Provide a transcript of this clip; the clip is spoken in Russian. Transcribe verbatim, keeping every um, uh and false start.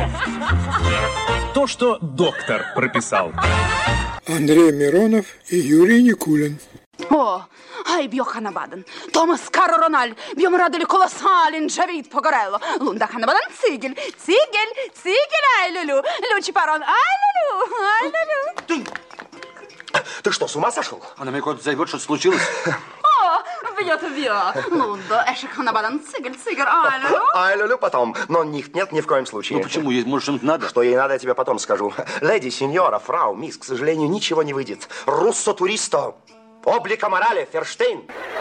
То, что доктор прописал. Андрей Миронов и Юрий Никулин. О, ай б'ю Ханабаден. Томас Каро Рональ. Б'ємо радили колосалін Джавід Погорело. Лунда Ханабаден цигель. Цигель, цигель, ай люлю. Лючи парон, ай люлю, ай люлю. Ты, ты что, с ума сошел? Она мне куда-то зовет, что случилось? О, бьет, бьет. Лунда, эшек Ханабаден цигель, цигель, ай люлю. Ай люлю потом, но них нет ни в коем случае. Ну почему? Ей, может, что-нибудь надо? Что ей надо, я тебе потом скажу. Леди, сеньора, фрау, мисс, к сожалению, ничего не выйдет. Руссо туристо. Облика морали, Ферштейн.